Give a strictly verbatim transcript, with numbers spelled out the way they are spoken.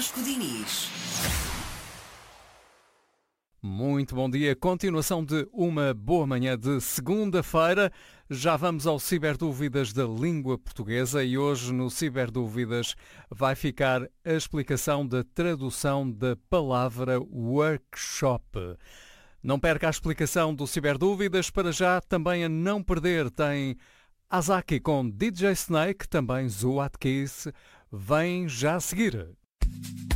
Vasco Diniz. Muito bom dia, continuação de uma boa manhã de segunda-feira. Já vamos ao Ciberdúvidas da língua portuguesa e hoje no Ciberdúvidas vai ficar a explicação da tradução da palavra workshop. Não perca a explicação do Ciberdúvidas, para já também a não perder tem Azaki com D J Snake, também Zuat Kiss, vem já a seguir.